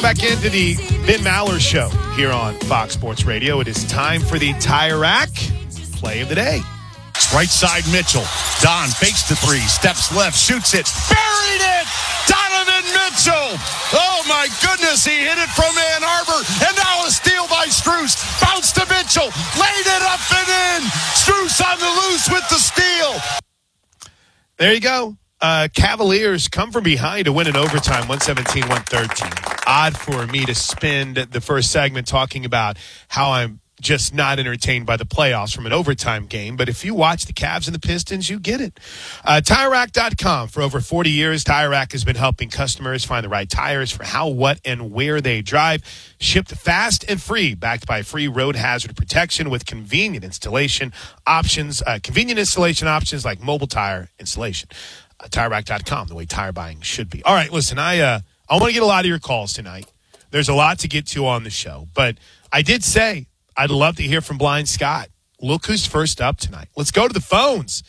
back into the Ben Maller Show here on Fox Sports Radio. It is time for the Tire Rack Play of the Day. Right side, Mitchell. Don fakes the three, steps left, shoots it, buried it! Donovan Mitchell! Oh my goodness, he hit it from Ann Arbor, and now a steal by Strus. Bounce to Mitchell, laid it up and in! Strus on the loose with the steal. There you go. Cavaliers come from behind to win in overtime, 117-113. Odd for me to spend the first segment talking about how I'm just not entertained by the playoffs from an overtime game. But if you watch the Cavs and the Pistons, you get it. TireRack.com. For over 40 years, Tire Rack has been helping customers find the right tires for how, what, and where they drive. Shipped fast and free, backed by free road hazard protection with convenient installation options like mobile tire installation. TireRack.com, the way tire buying should be. All right, listen, I want to get a lot of your calls tonight. There's a lot to get to on the show. But I did say I'd love to hear from Blind Scott. Look who's first up tonight. Let's go to the phones.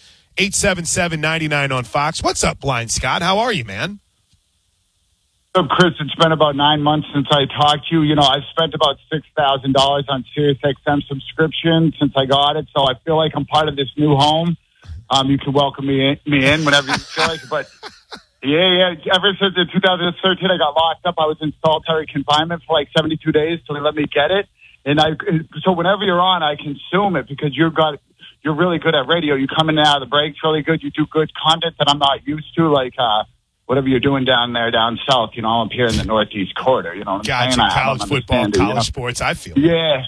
877-99 on Fox. What's up, Blind Scott? How are you, man? What's up, Chris? It's been about 9 months since I talked to you. You know, I've spent about $6,000 on SiriusXM subscription since I got it, so I feel like I'm part of this new home. You can welcome me in whenever you feel like it. But, yeah. Ever since in 2013, I got locked up. I was in solitary confinement for like 72 days till they let me get it. So whenever you're on, I consume it because you're really good at radio. You come in and out of the breaks really good. You do good content that I'm not used to, like whatever you're doing down there, down south. You know, I'm up here in the Northeast Corridor. You know what I'm saying? College football, college sports, I feel. Yeah.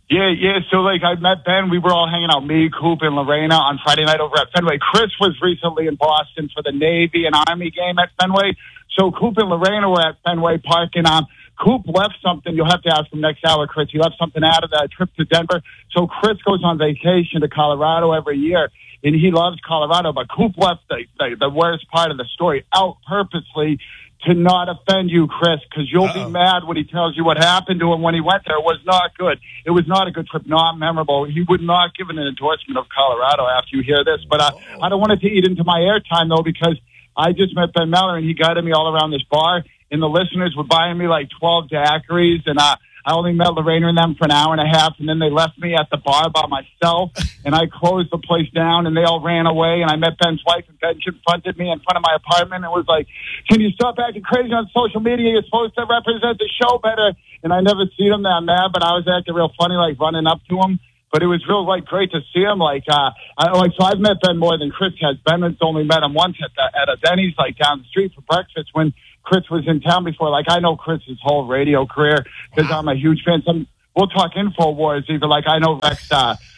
So, like, I met Ben. We were all hanging out, me, Coop, and Lorena on Friday night over at Fenway. Chris was recently in Boston for the Navy and Army game at Fenway. So, Coop and Lorena were at Fenway Park, and Coop left something. You'll have to ask him next hour, Chris. He left something out of that trip to Denver. So, Chris goes on vacation to Colorado every year, and he loves Colorado. But Coop left the worst part of the story out purposely to not offend you, Chris, because you'll be mad when he tells you what happened to him when he went there. It was not good. It was not a good trip, not memorable. He would not give an endorsement of Colorado after you hear this. But I don't want it to eat into my airtime, though, because I just met Ben Maller, and he guided me all around this bar, and the listeners were buying me like 12 daiquiris, and I only met Lorena and them for an hour and a half, and then they left me at the bar by myself, and I closed the place down, and they all ran away, and I met Ben's wife, and Ben confronted me in front of my apartment and was like, can you stop acting crazy on social media? You're supposed to represent the show better. And I never seen him that mad, but I was acting real funny, like running up to him. But it was real, like, great to see him. So I've met Ben more than Chris has. Ben has only met him once at a Denny's, like, down the street for breakfast when Chris was in town before. Like, I know Chris's whole radio career because I'm a huge fan. We'll talk InfoWars, either like I know Rex,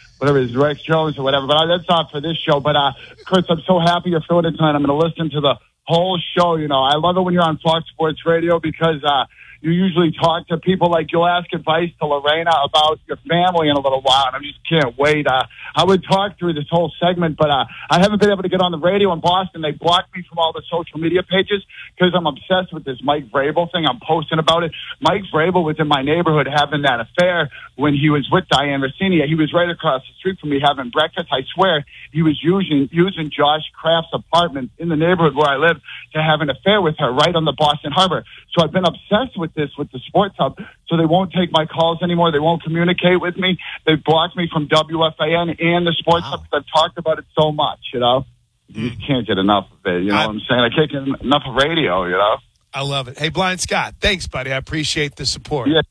Rex Jones or whatever, but that's not for this show. But, Chris, I'm so happy you're filling it tonight. I'm going to listen to the whole show. You know, I love it when you're on Fox Sports Radio because, you usually talk to people, like you'll ask advice to Lorena about your family in a little while, and I just can't wait. I would talk through this whole segment, but I haven't been able to get on the radio in Boston. They blocked me from all the social media pages because I'm obsessed with this Mike Vrabel thing. I'm posting about it. Mike Vrabel was in my neighborhood having that affair when he was with Diane Rossini. He was right across the street from me having breakfast. I swear he was using Josh Kraft's apartment in the neighborhood where I live to have an affair with her right on the Boston Harbor. So I've been obsessed with this with the Sports Hub, so they won't take my calls anymore. They won't communicate with me. They've blocked me from WFAN and the Sports Hub because I've talked about it so much, you know. You just can't get enough of it, you know what I'm saying? I can't get enough of radio, you know. I love it. Hey, Blind Scott, thanks, buddy. I appreciate the support. Yeah.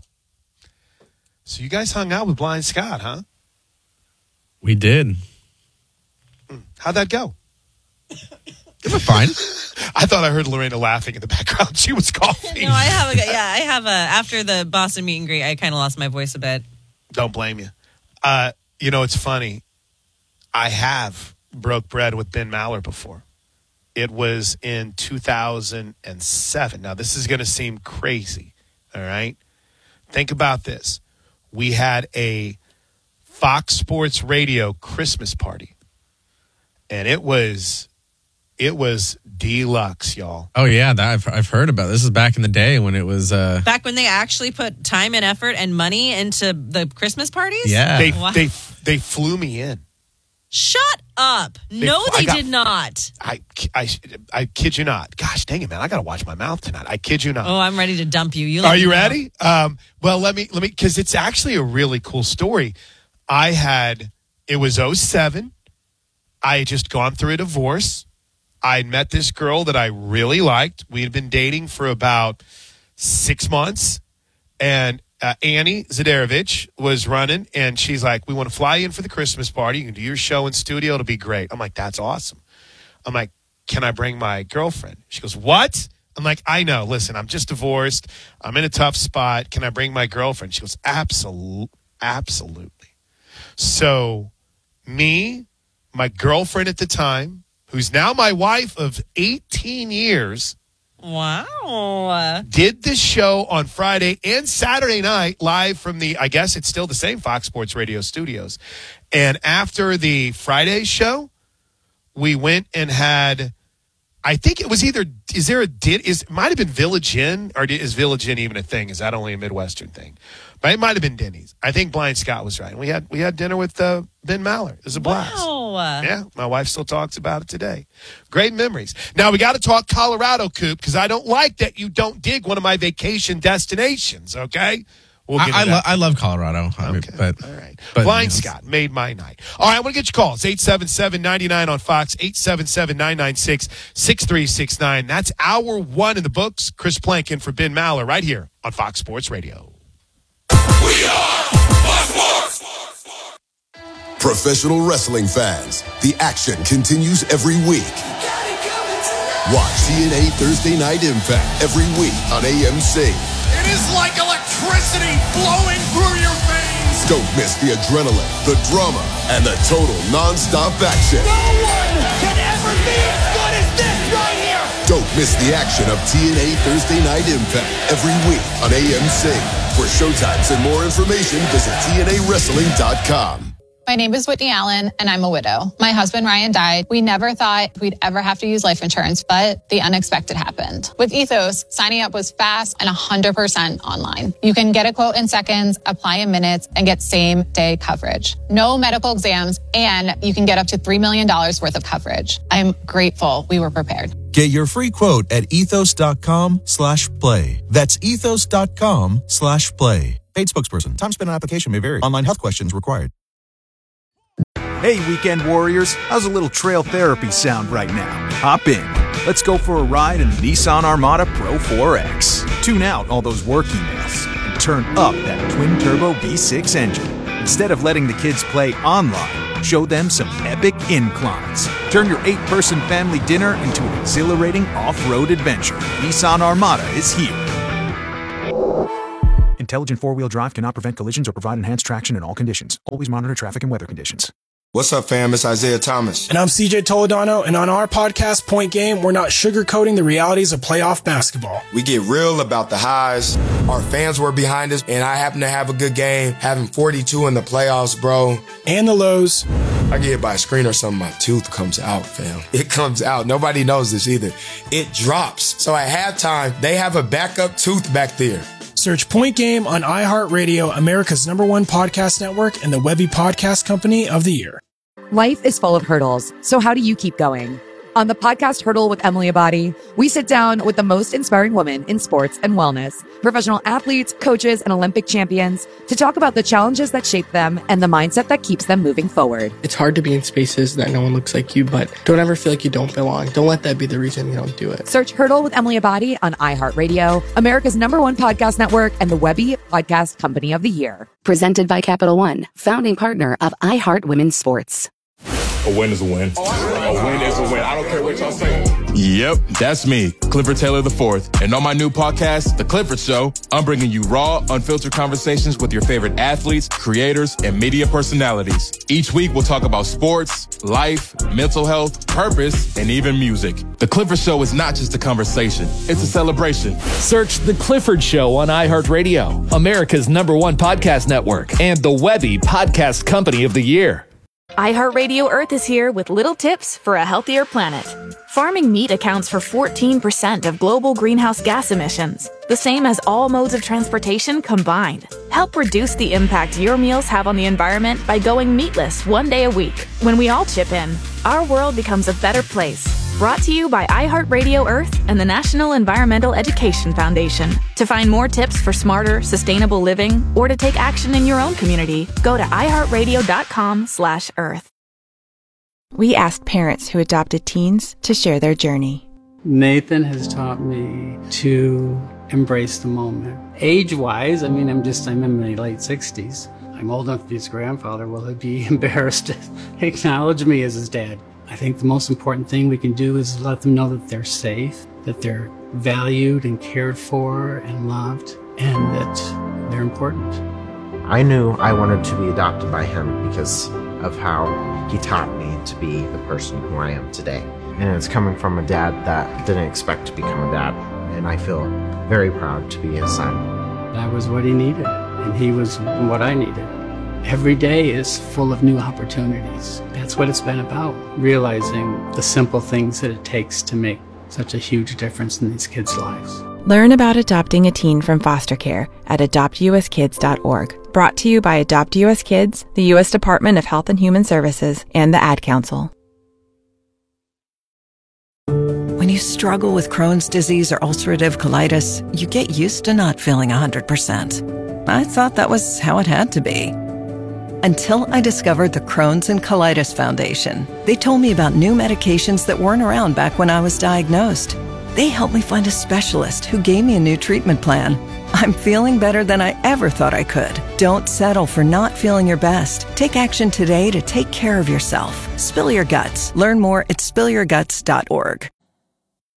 So you guys hung out with Blind Scott, huh? We did. How'd that go? It was fine. I thought I heard Lorena laughing in the background. She was coughing. No, I have after the Boston meet and greet, I kind of lost my voice a bit. Don't blame you. You know, it's funny. I have broke bread with Ben Maller before. It was in 2007. Now, this is going to seem crazy, all right? Think about this. We had a Fox Sports Radio Christmas party, and it was deluxe, y'all. Oh yeah, I've heard about it. This is back in the day when it was back when they actually put time and effort and money into the Christmas parties. Yeah, they flew me in. Shut up. No, they did not. I kid you not. Gosh dang it, man. I got to watch my mouth tonight. I kid you not. Oh, I'm ready to dump you. Are you ready? Well, let me, because it's actually a really cool story. It was 2007. I had just gone through a divorce. I met this girl that I really liked. We had been dating for about 6 months. And Annie Zadarovich was running, and she's like, we want to fly in for the Christmas party. You can do your show in studio. It'll be great. I'm like, that's awesome. I'm like, can I bring my girlfriend? She goes, what? I'm like, I know. Listen, I'm just divorced. I'm in a tough spot. Can I bring my girlfriend? She goes, absolutely. So me, my girlfriend at the time, who's now my wife of 18 years, wow, did this show on Friday and Saturday night live from I guess it's still the same Fox Sports Radio studios. And after the Friday show, we went and had, I think it was it might have been Village Inn, or is Village Inn even a thing? Is that only a Midwestern thing? But it might have been Denny's. I think Blind Scott was right. We had dinner with Ben Maller. It was a blast. Wow. Yeah, my wife still talks about it today. Great memories. Now, we got to talk Colorado, Coop, because I don't like that you don't dig one of my vacation destinations, okay? I love Colorado. Okay. But, all right. But, Blind Scott made my night. All right, I want to get your calls. 877-99 on Fox, 877-996-6369. That's hour one in the books. Chris Plank in for Ben Maller right here on Fox Sports Radio. We are Fox Sports. Professional wrestling fans, the action continues every week. Watch TNA Thursday Night Impact every week on AMC. It is like electricity flowing through your veins. Don't miss the adrenaline, the drama, and the total non-stop action. No one can ever be as good as this right here. Don't miss the action of TNA Thursday Night Impact every week on AMC. For showtimes and more information, visit TNAWrestling.com. My name is Whitney Allen, and I'm a widow. My husband, Ryan, died. We never thought we'd ever have to use life insurance, but the unexpected happened. With Ethos, signing up was fast and 100% online. You can get a quote in seconds, apply in minutes, and get same-day coverage. No medical exams, and you can get up to $3 million worth of coverage. I'm grateful we were prepared. Get your free quote at ethos.com/play. That's ethos.com/play. Paid spokesperson. Time spent on application may vary. Online health questions required. Hey, weekend warriors. How's a little trail therapy sound right now? Hop in. Let's go for a ride in the Nissan Armada Pro 4X. Tune out all those work emails and turn up that twin-turbo V6 engine. Instead of letting the kids play online, show them some epic inclines. Turn your 8-person family dinner into an exhilarating off-road adventure. Nissan Armada is here. Intelligent four-wheel drive cannot prevent collisions or provide enhanced traction in all conditions. Always monitor traffic and weather conditions. What's up, fam? It's Isaiah Thomas. And I'm CJ Toledano, and on our podcast, Point Game, we're not sugarcoating the realities of playoff basketball. We get real about the highs. Our fans were behind us, and I happen to have a good game, having 42 in the playoffs, bro. And the lows. I get hit by a screen or something, my tooth comes out, fam. It comes out. Nobody knows this either. It drops. So at halftime, they have a backup tooth back there. Search Point Game on iHeartRadio, America's #1 podcast network, and the Webby Podcast Company of the Year. Life is full of hurdles, so how do you keep going? On the podcast Hurdle with Emily Abadi, we sit down with the most inspiring women in sports and wellness, professional athletes, coaches, and Olympic champions to talk about the challenges that shape them and the mindset that keeps them moving forward. It's hard to be in spaces that no one looks like you, but don't ever feel like you don't belong. Don't let that be the reason you don't do it. Search Hurdle with Emily Abadi on iHeartRadio, America's #1 podcast network, and the Webby Podcast Company of the Year. Presented by Capital One, founding partner of iHeart Women's Sports. A win is a win. A win is a win. I don't care what y'all say. Yep, that's me, Clifford Taylor IV. And on my new podcast, The Clifford Show, I'm bringing you raw, unfiltered conversations with your favorite athletes, creators, and media personalities. Each week, we'll talk about sports, life, mental health, purpose, and even music. The Clifford Show is not just a conversation. It's a celebration. Search The Clifford Show on iHeartRadio, America's #1 podcast network, and the Webby Podcast Company of the Year. iHeartRadio Earth is here with little tips for a healthier planet. Farming meat accounts for 14% of global greenhouse gas emissions, the same as all modes of transportation combined. Help reduce the impact your meals have on the environment by going meatless one day a week. When we all chip in, our world becomes a better place. Brought to you by iHeartRadio Earth and the National Environmental Education Foundation. To find more tips for smarter, sustainable living, or to take action in your own community, go to iHeartRadio.com/Earth. We asked parents who adopted teens to share their journey. Nathan has taught me to embrace the moment. Age-wise, I'm in my late 60s. I'm old enough to be his grandfather. Will he be embarrassed to acknowledge me as his dad? I think the most important thing we can do is let them know that they're safe, that they're valued and cared for and loved, and that they're important. I knew I wanted to be adopted by him because of how he taught me to be the person who I am today. And it's coming from a dad that didn't expect to become a dad, and I feel very proud to be his son. I was what he needed, and he was what I needed. Every day is full of new opportunities. That's what it's been about, realizing the simple things that it takes to make such a huge difference in these kids' lives. Learn about adopting a teen from foster care at adoptuskids.org. Brought to you by Adopt U.S. Kids, the U.S. Department of Health and Human Services, and the Ad Council. When you struggle with Crohn's disease or ulcerative colitis, you get used to not feeling 100%. I thought that was how it had to be. Until I discovered the Crohn's and Colitis Foundation. They told me about new medications that weren't around back when I was diagnosed. They helped me find a specialist who gave me a new treatment plan. I'm feeling better than I ever thought I could. Don't settle for not feeling your best. Take action today to take care of yourself. Spill your guts. Learn more at spillyourguts.org.